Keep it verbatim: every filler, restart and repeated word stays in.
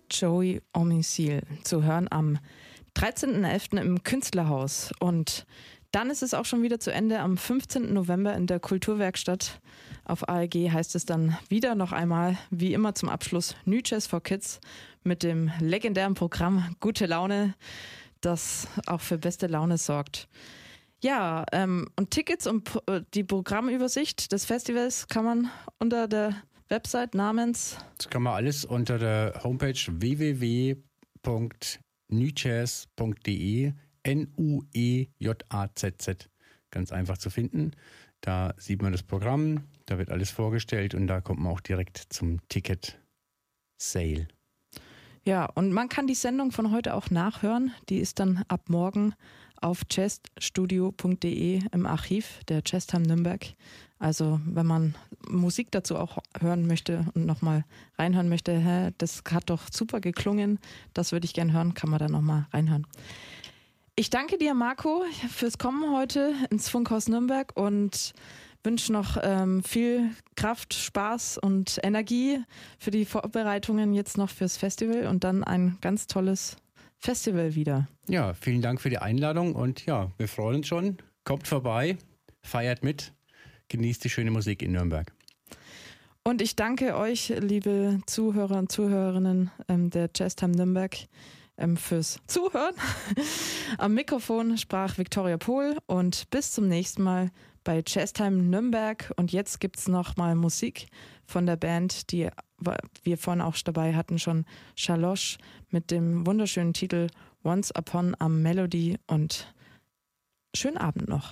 Joey Omisil zu hören am dreizehnten elften im Künstlerhaus. Und dann ist es auch schon wieder zu Ende. Am fünfzehnten November in der Kulturwerkstatt auf A L G heißt es dann wieder noch einmal, wie immer zum Abschluss, New Jazz for Kids mit dem legendären Programm Gute Laune, das auch für beste Laune sorgt. Ja, ähm, und Tickets und die Programmübersicht des Festivals kann man unter der Website namens... Das kann man alles unter der Homepage w w w punkt nuejazz punkt d e, N U E J A Z Z, ganz einfach zu finden. Da sieht man das Programm, da wird alles vorgestellt und da kommt man auch direkt zum Ticket-Sale. Ja, und man kann die Sendung von heute auch nachhören. Die ist dann ab morgen auf jazzstudio punkt d e im Archiv der Jazztime Nürnberg. Also wenn man Musik dazu auch hören möchte und nochmal reinhören möchte, hä, das hat doch super geklungen, das würde ich gerne hören, kann man da nochmal reinhören. Ich danke dir, Marco, fürs Kommen heute ins Funkhaus Nürnberg und wünsche noch ähm, viel Kraft, Spaß und Energie für die Vorbereitungen jetzt noch fürs Festival und dann ein ganz tolles Festival wieder. Ja, vielen Dank für die Einladung und ja, wir freuen uns schon. Kommt vorbei, feiert mit, genießt die schöne Musik in Nürnberg. Und ich danke euch, liebe Zuhörer und Zuhörerinnen ähm, der Jazztime Nürnberg, ähm, fürs Zuhören. Am Mikrofon sprach Viktoria Pohl und bis zum nächsten Mal bei Jazztime Nürnberg. Und jetzt gibt es noch mal Musik von der Band, die wir vorhin auch dabei hatten, schon Shalosh mit dem wunderschönen Titel Once Upon a Melody und schönen Abend noch.